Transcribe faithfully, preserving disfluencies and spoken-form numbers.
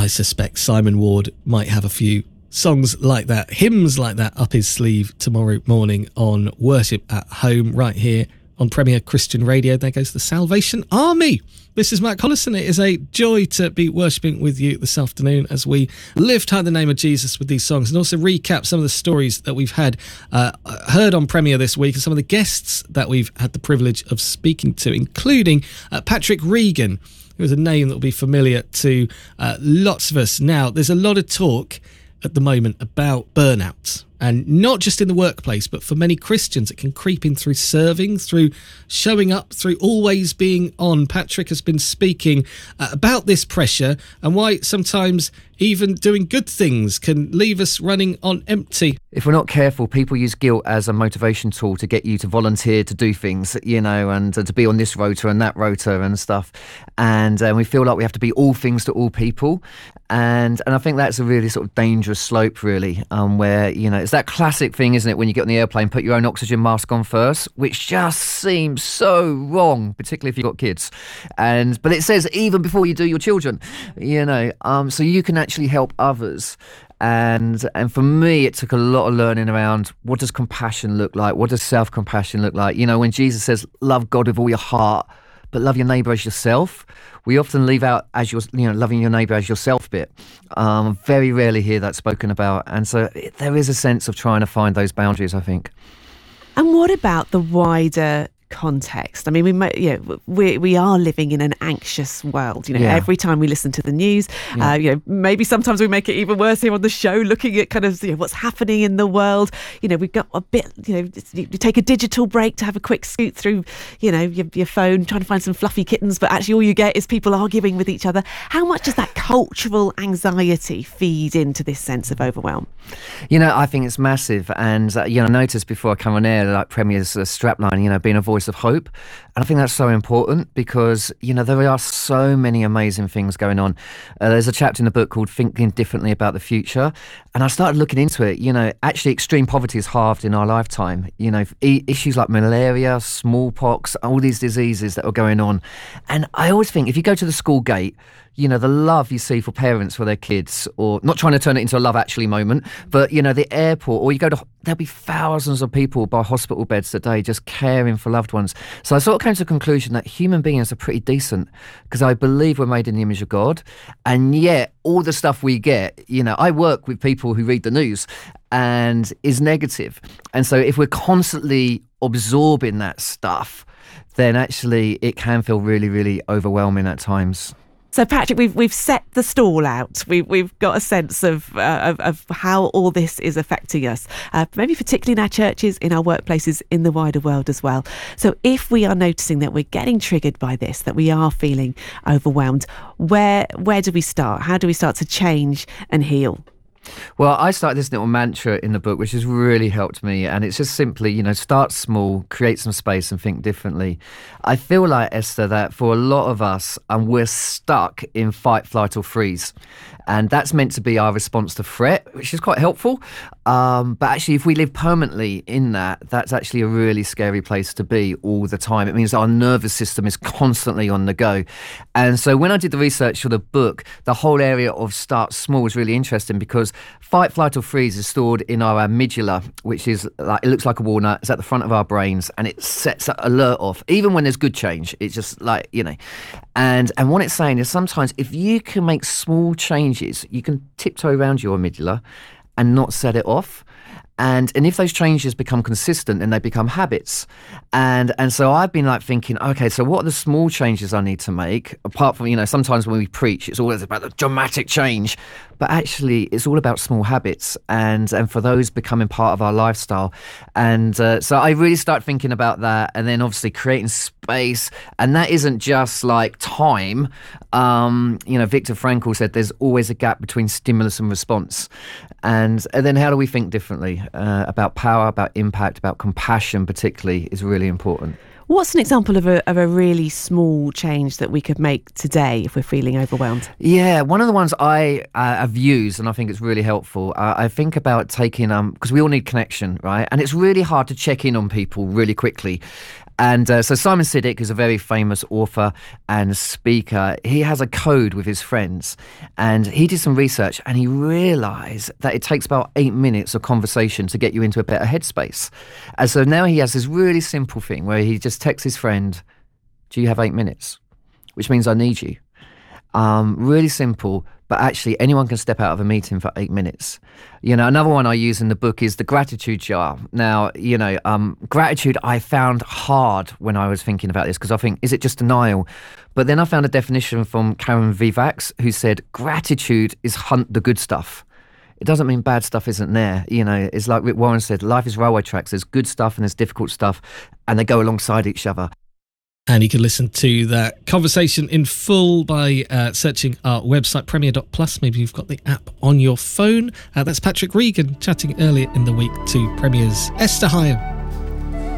suspect Simon Ward might have a few songs like that, hymns like that up his sleeve tomorrow morning on Worship at Home right here on Premier Christian Radio. There goes the Salvation Army. This is Matt Collison. It is a joy to be worshipping with you this afternoon as we lift high the name of Jesus with these songs and also recap some of the stories that we've had uh, heard on Premier this week and some of the guests that we've had the privilege of speaking to, including uh, Patrick Regan, who is a name that will be familiar to uh, lots of us. Now, there's a lot of talk at the moment about burnout, and not just in the workplace, but for many Christians it can creep in through serving, through showing up, through always being on. Patrick has been speaking uh, about this pressure and why sometimes even doing good things can leave us running on empty. If we're not careful, people use guilt as a motivation tool to get you to volunteer to do things, you know, and uh, to be on this rota and that rota and stuff. And uh, we feel like we have to be all things to all people. And and I think that's a really sort of dangerous slope, really, um, where, you know, it's that classic thing, isn't it, when you get on the airplane, put your own oxygen mask on first, which just seems so wrong, particularly if you've got kids. And but it says even before you do your children, you know, um, so you can actually help others. And and for me, it took a lot of learning around what does compassion look like? What does self-compassion look like? You know, when Jesus says, love God with all your heart, but love your neighbour as yourself, we often leave out as your, you know, loving your neighbour as yourself bit. Um, very rarely hear that spoken about. And so it, there is a sense of trying to find those boundaries, I think. And what about the wider context? I mean, we might, you know, we we are living in an anxious world. You know, yeah. Every time we listen to the news, yeah. uh, you know, maybe sometimes we make it even worse here on the show, looking at kind of, you know, what's happening in the world. You know, we've got a bit, you know, you take a digital break to have a quick scoot through, you know, your, your phone, trying to find some fluffy kittens, but actually all you get is people arguing with each other. How much does that cultural anxiety feed into this sense of overwhelm? You know, I think it's massive. And, uh, you know, I noticed before I come on air, like Premier's uh, strapline, you know, being a voice of hope. And I think that's so important because, you know, there are so many amazing things going on. Uh, there's a chapter in the book called Thinking Differently About the Future. And I started looking into it. You know, actually extreme poverty is halved in our lifetime. You know, e- issues like malaria, smallpox, all these diseases that are going on. And I always think if you go to the school gate, you know, the love you see for parents for their kids, or not trying to turn it into a Love Actually moment, but, you know, the airport, or you go to, there'll be thousands of people by hospital beds today just caring for loved ones. So I sort of came to the conclusion that human beings are pretty decent because I believe we're made in the image of God. And yet all the stuff we get, you know, I work with people who read the news and is negative. And so if we're constantly absorbing that stuff, then actually it can feel really, really overwhelming at times. So, Patrick, we've we've set the stall out. We've we've got a sense of uh, of, of how all this is affecting us, uh, maybe particularly in our churches, in our workplaces, in the wider world as well. So, if we are noticing that we're getting triggered by this, that we are feeling overwhelmed, where where do we start? How do we start to change and heal? Well, I started this little mantra in the book, which has really helped me. And it's just simply, you know, start small, create some space and think differently. I feel like, Esther, that for a lot of us, um, we're stuck in fight, flight or freeze. And that's meant to be our response to threat, which is quite helpful. Um, but actually, if we live permanently in that, that's actually a really scary place to be all the time. It means our nervous system is constantly on the go. And so when I did the research for the book, the whole area of start small was really interesting because fight, flight or freeze is stored in our amygdala, which is like, it looks like a walnut. It's at the front of our brains and it sets that alert off. Even when there's good change, it's just like, you know. And, and what it's saying is sometimes if you can make small changes, you can tiptoe around your amygdala and not set it off. And and if those changes become consistent, then they become habits. And and so I've been like thinking, okay, so what are the small changes I need to make? Apart from, you know, sometimes when we preach, it's always about the dramatic change. But actually, it's all about small habits and, and for those becoming part of our lifestyle. And uh, so I really start thinking about that and then obviously creating space. And that isn't just like time. Um, you know, Viktor Frankl said there's always a gap between stimulus and response. And, and then how do we think differently? Uh, about power, about impact, about compassion particularly is really important. What's an example of a of a really small change that we could make today if we're feeling overwhelmed? Yeah, one of the ones I uh, have used and I think it's really helpful, uh, I think about taking, um because we all need connection, right? And it's really hard to check in on people really quickly. And uh, so Simon Sinek is a very famous author and speaker. He has a code with his friends, and he did some research and he realised that it takes about eight minutes of conversation to get you into a better headspace. And so now he has this really simple thing where he just texts his friend, do you have eight minutes? Which means I need you. Um, really simple, but actually anyone can step out of a meeting for eight minutes. You know, another one I use in the book is the gratitude jar. Now, you know, um, gratitude I found hard when I was thinking about this, because I think, is it just denial? But then I found a definition from Karen Vivax, who said, gratitude is hunt the good stuff. It doesn't mean bad stuff isn't there. You know, it's like Rick Warren said, life is railway tracks. There's good stuff and there's difficult stuff, and they go alongside each other. And you can listen to that conversation in full by uh, searching our website, premier dot plus. Maybe you've got the app on your phone. Uh, that's Patrick Regan chatting earlier in the week to Premier's Esther Higham.